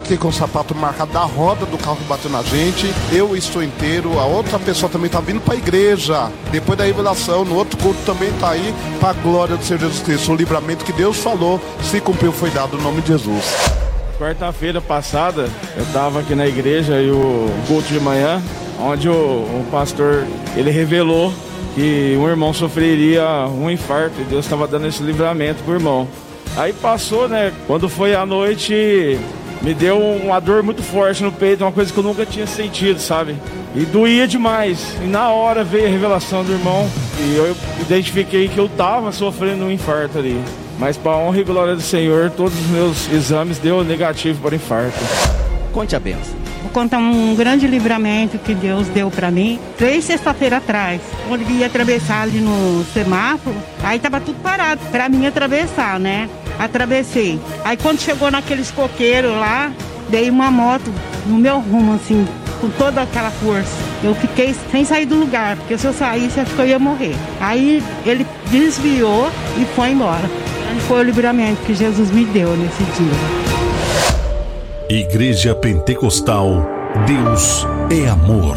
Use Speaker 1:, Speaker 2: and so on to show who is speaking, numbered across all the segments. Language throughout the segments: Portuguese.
Speaker 1: fiquei com o sapato marcado da roda do carro que bateu na gente. Eu estou inteiro, a outra pessoa também está vindo para a igreja. Depois da revelação, no outro culto também está aí, para a glória do Senhor Jesus Cristo. O livramento que Deus falou, se cumpriu, foi dado no nome de Jesus.
Speaker 2: Quarta-feira passada, eu estava aqui na igreja e o culto de manhã, onde o pastor, ele revelou que um irmão sofreria um infarto e Deus estava dando esse livramento pro irmão. Aí passou, né? Quando foi à noite, me deu uma dor muito forte no peito, uma coisa que eu nunca tinha sentido, sabe? E doía demais. E na hora veio a revelação do irmão e eu identifiquei que eu estava sofrendo um infarto ali. Mas para a honra e glória do Senhor, todos os meus exames deu negativo para infarto.
Speaker 3: Conte a benção.
Speaker 4: Vou contar um grande livramento que Deus deu pra mim 3 sexta-feiras atrás. Quando eu ia atravessar ali no semáforo, aí tava tudo parado pra mim atravessar, né? Atravessei. Aí quando chegou naqueles coqueiros lá, dei uma moto no meu rumo, assim, com toda aquela força. Eu fiquei sem sair do lugar, porque se eu saísse, acho que eu ia morrer. Aí ele desviou e foi embora. Aí foi o livramento que Jesus me deu nesse dia.
Speaker 5: Igreja Pentecostal, Deus é amor.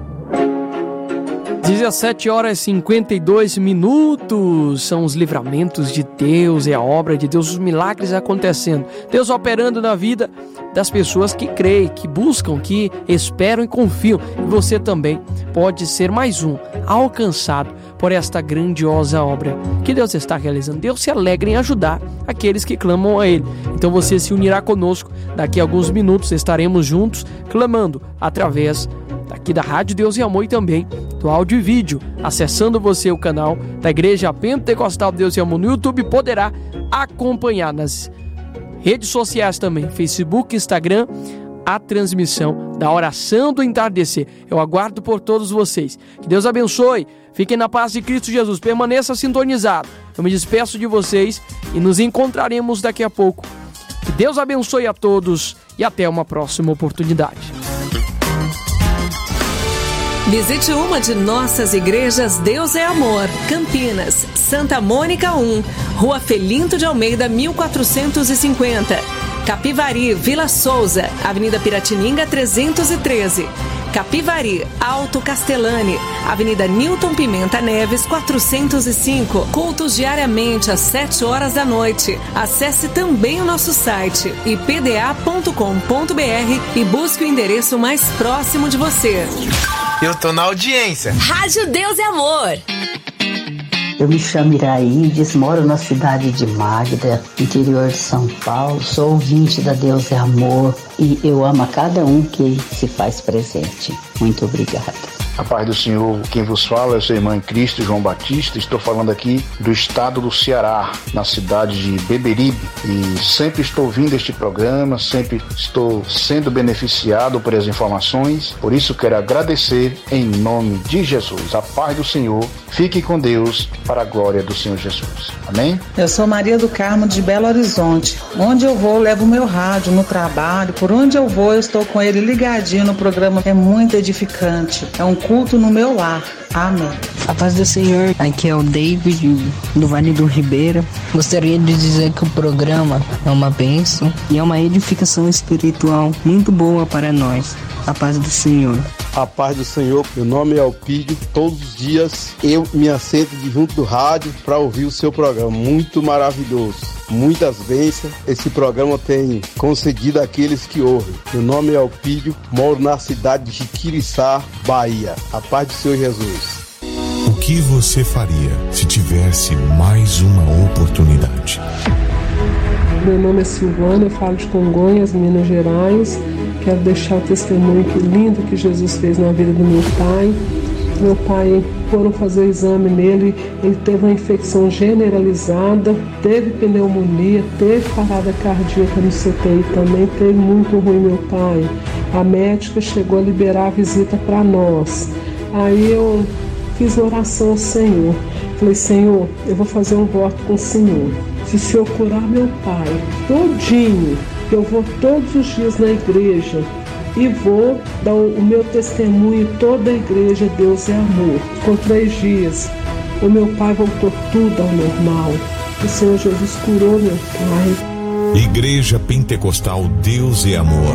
Speaker 6: 17h52, são os livramentos de Deus, é a obra de Deus, os milagres acontecendo. Deus operando na vida das pessoas que creem, que buscam, que esperam e confiam. E você também pode ser mais um alcançado por esta grandiosa obra que Deus está realizando. Deus se alegra em ajudar aqueles que clamam a Ele. Então você se unirá conosco. Daqui a alguns minutos estaremos juntos clamando através daqui da Rádio Deus e Amor e também do áudio e vídeo. Acessando você o canal da Igreja Pentecostal Deus e Amor no YouTube, poderá acompanhar nas redes sociais também, Facebook, Instagram, a transmissão da oração do entardecer. Eu aguardo por todos vocês. Que Deus abençoe. Fiquem na paz de Cristo Jesus. Permaneça sintonizado. Eu me despeço de vocês e nos encontraremos daqui a pouco. Que Deus abençoe a todos e até uma próxima oportunidade.
Speaker 7: Visite uma de nossas igrejas Deus é Amor, Campinas, Santa Mônica 1, Rua Felinto de Almeida, 1450. Capivari, Vila Souza, Avenida Piratininga 313. Capivari, Alto Castellani, Avenida Newton Pimenta Neves 405. Cultos diariamente às 7 horas da noite. Acesse também o nosso site ipda.com.br e busque o endereço mais próximo de você.
Speaker 8: Eu tô na audiência.
Speaker 7: Rádio Deus é Amor.
Speaker 9: Eu me chamo Iraídes, moro na cidade de Magda, interior de São Paulo. Sou ouvinte da Deus é Amor e eu amo a cada um que se faz presente. Muito obrigada.
Speaker 10: A paz do Senhor, quem vos fala é o seu irmão em Cristo, João Batista. Estou falando aqui do estado do Ceará, na cidade de Beberibe. E sempre estou ouvindo este programa, sempre estou sendo beneficiado por as informações. Por isso quero agradecer em nome de Jesus. A paz do Senhor, fique com Deus para a glória do Senhor Jesus. Amém?
Speaker 11: Eu sou Maria do Carmo de Belo Horizonte. Onde eu vou, levo o meu rádio no trabalho. Por onde eu vou, eu estou com ele ligadinho no programa. É muito edificante. É um culto no meu lar. Amém.
Speaker 12: A paz do Senhor, aqui é o David do Vale do Ribeira. Gostaria de dizer que o programa é uma bênção e é uma edificação espiritual muito boa para nós. A paz do Senhor.
Speaker 13: A paz do Senhor, meu nome é Alpídio. Todos os dias eu me assento junto do rádio para ouvir o seu programa. Muito maravilhoso. Muitas bênçãos esse programa tem concedido àqueles que ouvem. Meu nome é Alpídio, moro na cidade de Jiquiriçá, Bahia. A paz do Senhor Jesus.
Speaker 5: O que você faria se tivesse mais uma oportunidade?
Speaker 14: Meu nome é Silvana, eu falo de Congonhas, Minas Gerais. Quero deixar o testemunho que lindo que Jesus fez na vida do meu pai. Meu pai, foram fazer o exame nele, ele teve uma infecção generalizada, teve pneumonia, teve parada cardíaca no CTI também, teve muito ruim meu pai. A médica chegou a liberar a visita para nós. Aí eu fiz oração ao Senhor. Falei, Senhor, eu vou fazer um voto com o Senhor. Se o Senhor curar meu pai todinho, eu vou todos os dias na igreja e vou dar o meu testemunho em toda a igreja Deus é Amor. Com 3 dias, o meu pai voltou tudo ao normal. O Senhor Jesus curou meu pai.
Speaker 5: Igreja Pentecostal Deus é Amor.